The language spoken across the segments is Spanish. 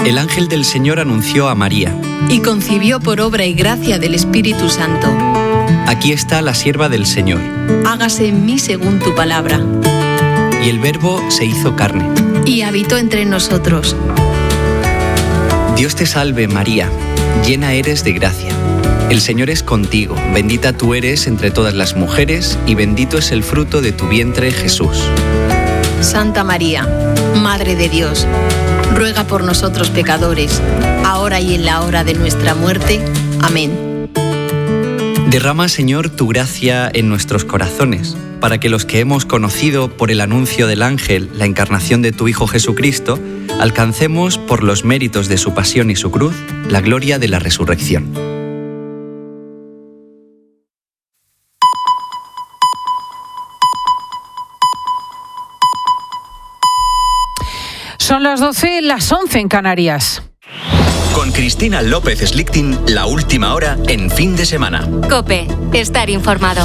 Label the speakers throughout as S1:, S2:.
S1: El ángel del Señor anunció a María.
S2: Y concibió por obra y gracia del Espíritu Santo.
S1: Aquí está la sierva del Señor.
S2: Hágase en mí según tu palabra.
S1: Y el Verbo se hizo carne.
S2: Y habitó entre nosotros.
S1: Dios te salve, María, llena eres de gracia. El Señor es contigo, bendita tú eres entre todas las mujeres, y bendito es el fruto de tu vientre, Jesús.
S2: Santa María, Madre de Dios, ruega por nosotros pecadores, ahora y en la hora de nuestra muerte. Amén.
S1: Derrama, Señor, tu gracia en nuestros corazones, para que los que hemos conocido por el anuncio del ángel la encarnación de tu Hijo Jesucristo, alcancemos, por los méritos de su pasión y su cruz, la gloria de la resurrección.
S3: Son las 12, las 11 en Canarias.
S4: Con Cristina López Slichting, la última hora en fin de semana.
S5: COPE, estar informado.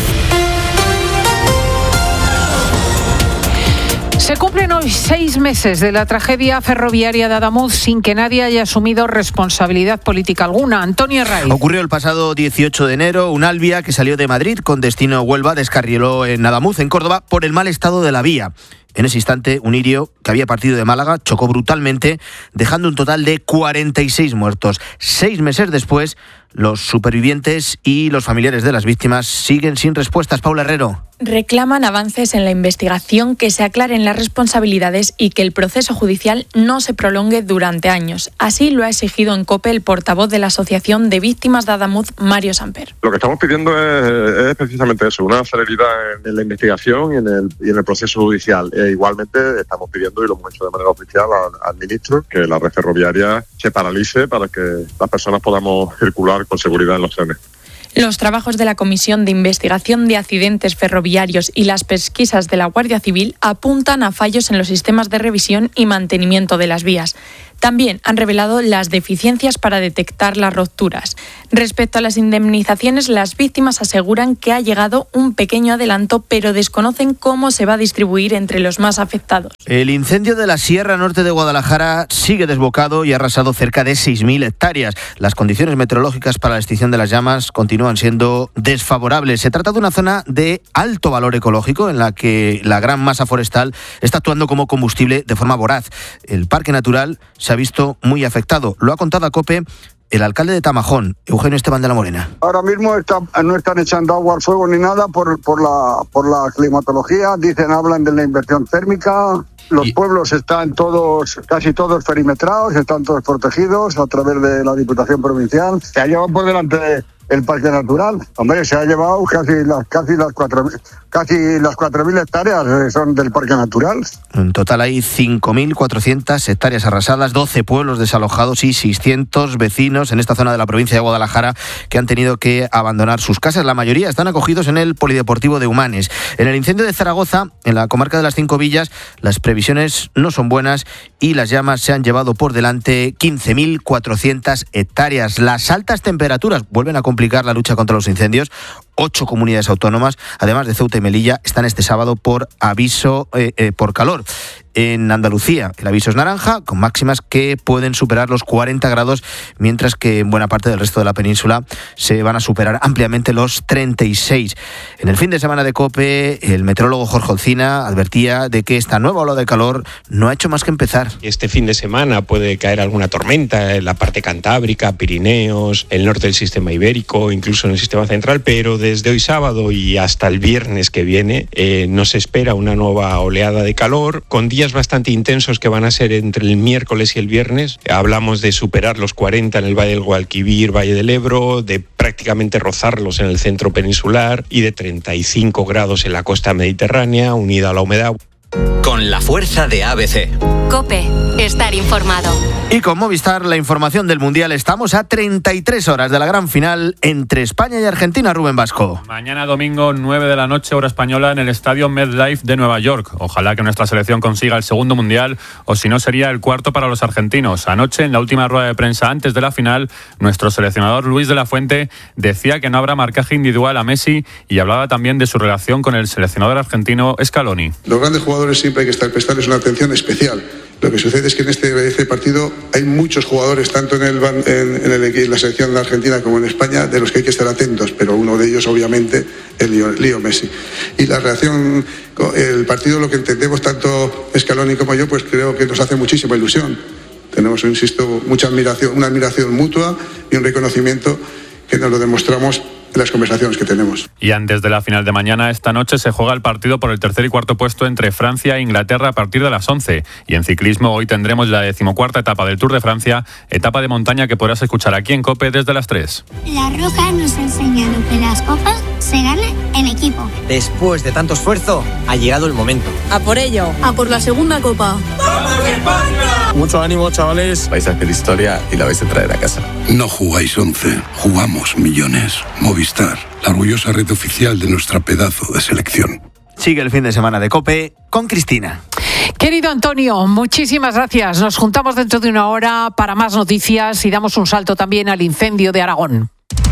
S3: Se cumplen hoy 6 meses de la tragedia ferroviaria de Adamuz sin que nadie haya asumido responsabilidad política alguna. Antonio Herraiz.
S6: Ocurrió el pasado 18 de enero. Un Alvia que salió de Madrid con destino a Huelva descarriló en Adamuz, en Córdoba, por el mal estado de la vía. En ese instante, un Irio que había partido de Málaga chocó brutalmente, dejando un total de 46 muertos. 6 meses después, los supervivientes y los familiares de las víctimas siguen sin respuestas. Paula Herrero.
S7: Reclaman avances en la investigación, que se aclaren las responsabilidades y que el proceso judicial no se prolongue durante años. Así lo ha exigido en COPE el portavoz de la Asociación de Víctimas de Adamuz, Mario Samper.
S8: Lo que estamos pidiendo es precisamente eso, una celeridad en la investigación y en el proceso judicial. Igualmente estamos pidiendo, y lo hemos hecho de manera oficial, al ministro, que la red ferroviaria se paralice para que las personas podamos circular con seguridad en los trenes.
S7: Los trabajos de la Comisión de Investigación de Accidentes Ferroviarios y las pesquisas de la Guardia Civil apuntan a fallos en los sistemas de revisión y mantenimiento de las vías. También han revelado las deficiencias para detectar las rupturas. Respecto a las indemnizaciones, las víctimas aseguran que ha llegado un pequeño adelanto, pero desconocen cómo se va a distribuir entre los más afectados.
S6: El incendio de la Sierra Norte de Guadalajara sigue desbocado y ha arrasado cerca de 6.000 hectáreas. Las condiciones meteorológicas para la extinción de las llamas continúan siendo desfavorables. Se trata de una zona de alto valor ecológico en la que la gran masa forestal está actuando como combustible de forma voraz. El parque natural se ha visto muy afectado. Lo ha contado a COPE el alcalde de Tamajón, Eugenio Esteban de la Morena.
S9: Ahora mismo no están echando agua al fuego ni nada por la climatología. Hablan de la inversión térmica. Los pueblos están casi todos perimetrados, están todos protegidos a través de la Diputación Provincial. Se ha llevado por delante el parque natural. Hombre, se ha llevado casi las 4.000 hectáreas son del parque natural.
S6: En total hay 5.400 hectáreas arrasadas, 12 pueblos desalojados y 600 vecinos en esta zona de la provincia de Guadalajara que han tenido que abandonar sus casas. La mayoría están acogidos en el Polideportivo de Humanes. En el incendio de Zaragoza, en la comarca de las 5 Villas, las previsiones no son buenas y las llamas se han llevado por delante 15.400 hectáreas. Las altas temperaturas vuelven a complicar la lucha contra los incendios. 8 comunidades autónomas, además de Ceuta y Melilla, están este sábado por aviso por calor. En Andalucía, el aviso es naranja, con máximas que pueden superar los 40 grados, mientras que en buena parte del resto de la península se van a superar ampliamente los 36. En el fin de semana de COPE, el meteorólogo Jorge Olcina advertía de que esta nueva ola de calor no ha hecho más que empezar.
S10: Este fin de semana puede caer alguna tormenta en la parte cantábrica, Pirineos, el norte del sistema ibérico, incluso en el sistema central, pero desde hoy sábado y hasta el viernes que viene nos espera una nueva oleada de calor, con días bastante intensos que van a ser entre el miércoles y el viernes. Hablamos de superar los 40 en el Valle del Guadalquivir, Valle del Ebro, de prácticamente rozarlos en el centro peninsular y de 35 grados en la costa mediterránea, unida a la humedad.
S4: Con la fuerza de ABC.
S5: COPE, estar informado.
S6: Y con Movistar, la información del Mundial. Estamos a 33 horas de la gran final entre España y Argentina. Rubén Vasco.
S11: Mañana domingo, 9 de la noche, hora española, en el estadio MetLife de Nueva York. Ojalá que nuestra selección consiga el segundo Mundial, o si no sería el cuarto para los argentinos. Anoche, en la última rueda de prensa antes de la final, nuestro seleccionador Luis de la Fuente decía que no habrá marcaje individual a Messi y hablaba también de su relación con el seleccionador argentino Scaloni.
S12: Los grandes jugadores siempre hay que prestarles una atención especial. Lo que sucede es que en este partido hay muchos jugadores, tanto en la selección de Argentina como en España, de los que hay que estar atentos, pero uno de ellos, obviamente, es Leo Messi. Y la reacción, el partido, lo que entendemos tanto Scaloni como yo, pues creo que nos hace muchísima ilusión. Tenemos, insisto, una admiración mutua y un reconocimiento que nos lo demostramos en las conversaciones que tenemos.
S11: Y antes de la final de mañana, esta noche se juega el partido por el tercer y cuarto puesto entre Francia e Inglaterra a partir de las 11. Y en ciclismo hoy tendremos la 14ª etapa del Tour de Francia, etapa de montaña que podrás escuchar aquí en COPE desde las 3.
S13: La Roja nos ha enseñado que las copas se ganan en equipo.
S14: Después de tanto esfuerzo, ha llegado el momento.
S15: A por ello, a por la segunda copa.
S16: ¡Vamos España!
S17: Mucho ánimo, chavales.
S18: Vais a hacer historia y la vais a traer a casa.
S19: No jugáis 11, jugamos millones. Movistar, la orgullosa red oficial de nuestra pedazo de selección.
S6: Sigue el fin de semana de COPE con Cristina.
S3: Querido Antonio, muchísimas gracias. Nos juntamos dentro de una hora para más noticias y damos un salto también al incendio de Aragón.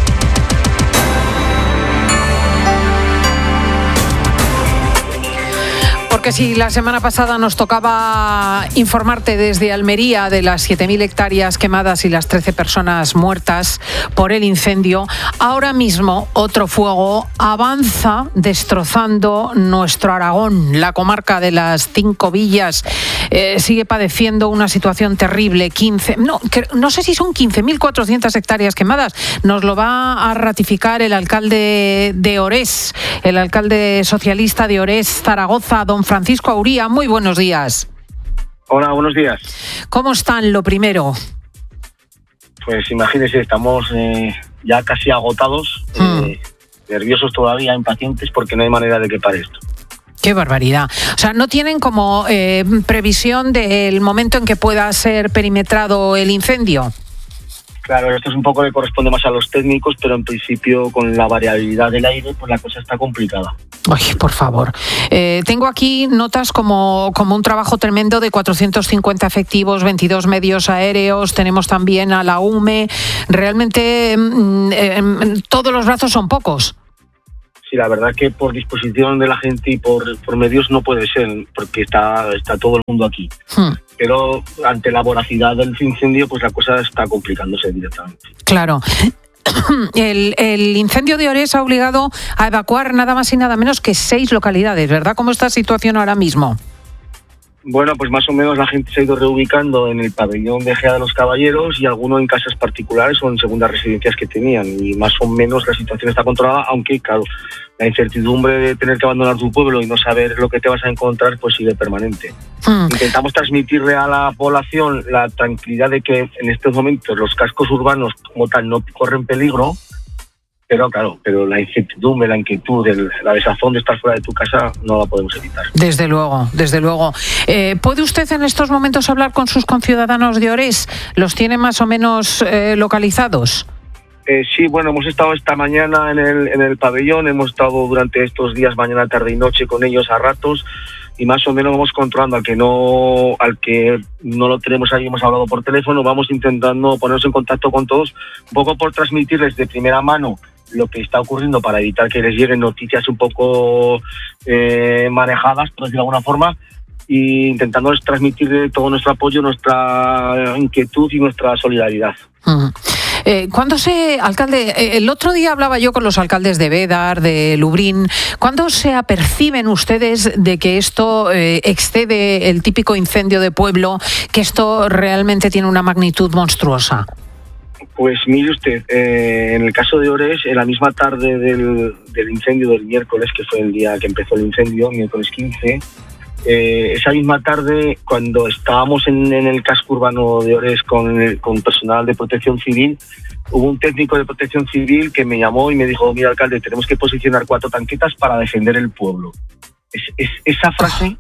S3: Porque si la semana pasada nos tocaba informarte desde Almería de las 7.000 hectáreas quemadas y las 13 personas muertas por el incendio, ahora mismo otro fuego avanza destrozando nuestro Aragón. La comarca de las 5 villas sigue padeciendo una situación terrible. No sé si son 15.400 hectáreas quemadas. Nos lo va a ratificar el alcalde de Orés, el alcalde socialista de Orés, Zaragoza, don Francisco Auría. Muy buenos días.
S20: Hola, buenos días.
S3: ¿Cómo están, lo primero?
S20: Pues imagínese, estamos ya casi agotados, nerviosos todavía, impacientes, porque no hay manera de que pare esto.
S3: ¡Qué barbaridad! O sea, ¿no tienen como previsión del momento en que pueda ser perimetrado el incendio?
S20: Claro, esto es un poco que corresponde más a los técnicos, pero en principio con la variabilidad del aire, pues la cosa está complicada.
S3: Ay, por favor. Tengo aquí notas como un trabajo tremendo de 450 efectivos, 22 medios aéreos, tenemos también a la UME. Realmente todos los brazos son pocos.
S20: Sí, la verdad que por disposición de la gente y por medios no puede ser, porque está todo el mundo aquí. Pero ante la voracidad del incendio, pues la cosa está complicándose directamente.
S3: Claro. El incendio de Orés ha obligado a evacuar nada más y nada menos que 6 localidades, ¿verdad? ¿Cómo está la situación ahora mismo?
S20: Bueno, pues más o menos la gente se ha ido reubicando en el pabellón de Gea de los Caballeros y algunos en casas particulares o en segundas residencias que tenían. Y más o menos la situación está controlada, aunque, claro, la incertidumbre de tener que abandonar tu pueblo y no saber lo que te vas a encontrar, pues sigue permanente. Intentamos transmitirle a la población la tranquilidad de que en estos momentos los cascos urbanos como tal no corren peligro, pero claro, la incertidumbre, la inquietud, la desazón de estar fuera de tu casa no la podemos evitar.
S3: Desde luego, desde luego. ¿Puede usted en estos momentos hablar con sus conciudadanos de Orés? ¿Los tiene más o menos localizados?
S20: Sí, bueno, hemos estado esta mañana en el pabellón, hemos estado durante estos días, mañana, tarde y noche, con ellos a ratos, y más o menos vamos controlando al que no lo tenemos ahí, hemos hablado por teléfono, vamos intentando ponernos en contacto con todos, un poco por transmitirles de primera mano lo que está ocurriendo para evitar que les lleguen noticias un poco manejadas, por decirlo de alguna forma, e intentando transmitirle todo nuestro apoyo, nuestra inquietud y nuestra solidaridad.
S3: Alcalde, el otro día hablaba yo con los alcaldes de Bédar, de Lublin. ¿Cuándo se aperciben ustedes de que esto excede el típico incendio de pueblo, que esto realmente tiene una magnitud monstruosa?
S20: Pues mire usted, en el caso de Orés, en la misma tarde del incendio del miércoles, que fue el día que empezó el incendio, miércoles 15, esa misma tarde, cuando estábamos en el casco urbano de Orés con personal de protección civil, hubo un técnico de protección civil que me llamó y me dijo: mira, alcalde, tenemos que posicionar 4 tanquetas para defender el pueblo. Esa frase,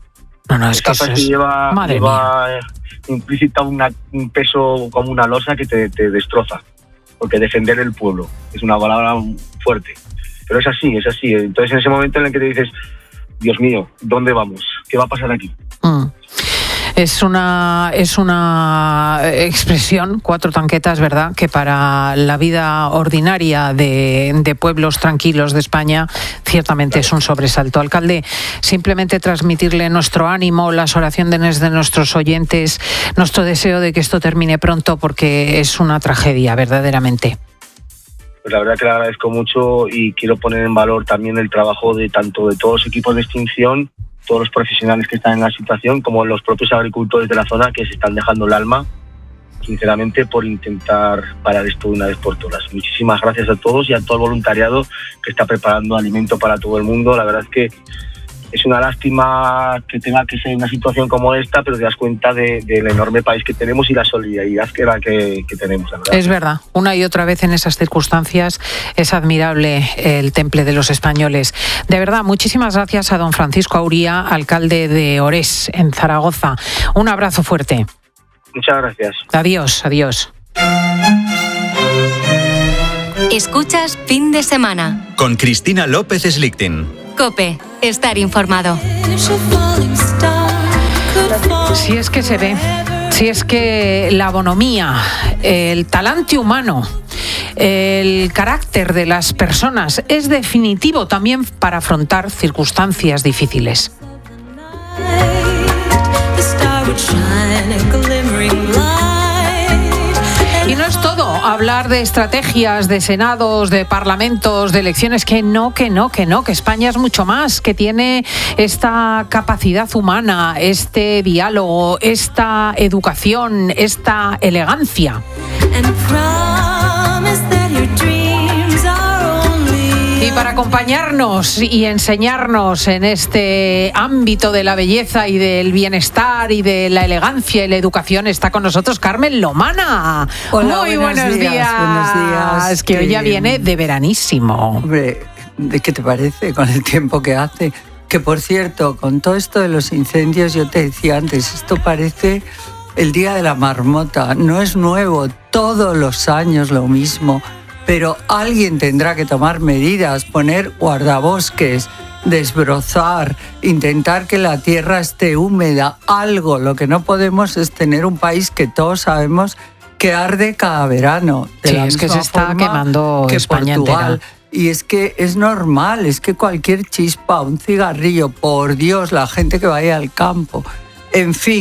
S20: lleva implícita un peso como una losa que te destroza, porque defender el pueblo es una palabra fuerte, pero es así. Entonces, en ese momento en el que te dices: Dios mío, ¿dónde vamos? ¿Qué va a pasar aquí?
S3: Es una expresión, 4 tanquetas, ¿verdad?, que para la vida ordinaria de pueblos tranquilos de España ciertamente es un sobresalto. Alcalde, simplemente transmitirle nuestro ánimo, las oraciones de nuestros oyentes, nuestro deseo de que esto termine pronto, porque es una tragedia, verdaderamente.
S20: Pues la verdad que le agradezco mucho y quiero poner en valor también el trabajo de tanto de todos los equipos de extinción, todos los profesionales que están en la situación, como los propios agricultores de la zona que se están dejando el alma, sinceramente, por intentar parar esto de una vez por todas. Muchísimas gracias a todos y a todo el voluntariado que está preparando alimento para todo el mundo. La verdad es que es una lástima que tenga que ser una situación como esta, pero te das cuenta del enorme país que tenemos y la solidaridad que tenemos. La verdad.
S3: Es verdad, una y otra vez en esas circunstancias es admirable el temple de los españoles. De verdad, muchísimas gracias a don Francisco Auría, alcalde de Orés, en Zaragoza. Un abrazo fuerte.
S20: Muchas gracias.
S3: Adiós, adiós.
S5: Escuchas Fin de Semana.
S4: Con Cristina López Slichting.
S5: COPE. Estar informado.
S3: Si es que se ve, si es que la bonomía, el talante humano, el carácter de las personas es definitivo también para afrontar circunstancias difíciles. Y no es todo hablar de estrategias, de senados, de parlamentos, de elecciones, que España es mucho más, que tiene esta capacidad humana, este diálogo, esta educación, esta elegancia. Y para acompañarnos y enseñarnos en este ámbito de la belleza y del bienestar y de la elegancia y la educación está con nosotros Carmen Lomana.
S17: Hola,
S3: muy buenos días.
S17: Buenos días.
S3: Es que hoy ya viene de veranísimo.
S17: Hombre, ¿de qué te parece con el tiempo que hace? Que por cierto, con todo esto de los incendios, yo te decía antes, esto parece el día de la marmota. No es nuevo, todos los años lo mismo. Pero alguien tendrá que tomar medidas, poner guardabosques, desbrozar, intentar que la tierra esté húmeda, algo. Lo que no podemos es tener un país que todos sabemos que arde cada verano.
S3: Sí, es que se está quemando España entera.
S17: Y es que es normal, es que cualquier chispa, un cigarrillo, por Dios, la gente que vaya al campo, en fin.